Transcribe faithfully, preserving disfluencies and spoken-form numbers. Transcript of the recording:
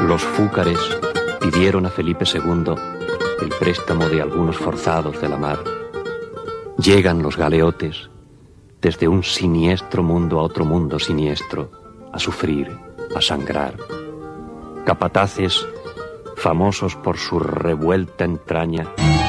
Los fúcares pidieron a Felipe segundo el préstamo de algunos forzados de la mar. Llegan los galeotes desde un siniestro mundo a otro mundo siniestro, a sufrir, a sangrar. Capataces famosos por su revuelta entraña